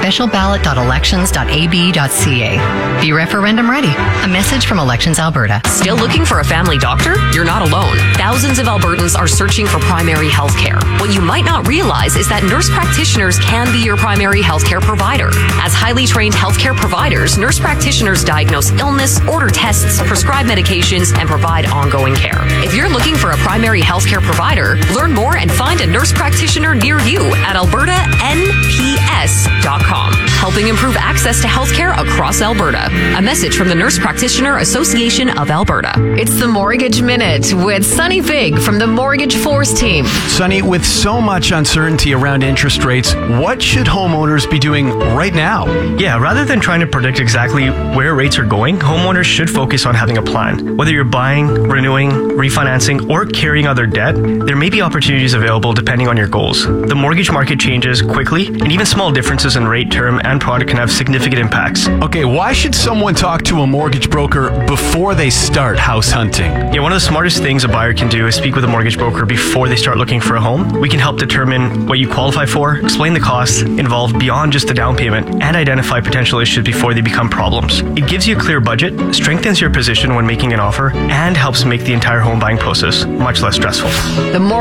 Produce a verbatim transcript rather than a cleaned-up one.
official ballot dot elections dot a b dot c a. Be referendum ready. A message from Elections Alberta. Still looking for a family doctor? You're not alone. Thousands of Albertans are searching for primary health care. What you might not realize is that nurse practitioners can be your primary health care provider. As highly trained healthcare providers, nurse practitioners diagnose illness, order tests, prescribe medications, and provide ongoing care. If you're looking for a primary healthcare provider, learn more and find a nurse practitioner near you at alberta n p s dot com, helping improve access to healthcare across Alberta. A message from the Nurse Practitioner Association of Alberta. It's the Mortgage Minute with Sunny Big from the Mortgage Force team. Sunny, with so much uncertainty around interest rates, what should homeowners be doing right now? Yeah, rather than trying to predict exactly where rates are going, homeowners should focus on having a plan. Whether you're buying, renewing, refinancing, or carrying other debt, there may be opportunities available depending on your goals. The mortgage market changes quickly, and even small differences in rate, term, and product can have significant impacts. Okay, why should someone talk to a mortgage broker before they start house hunting? Yeah, one of the smartest things a buyer can do is speak with a mortgage broker before they start looking for a home. We can help determine what you qualify for, explain the costs involved beyond just the down payment, and identify potential issues before they become problems. It gives you a clear budget, strengthens your position when making an offer, and helps make the entire home buying process much less stressful. The more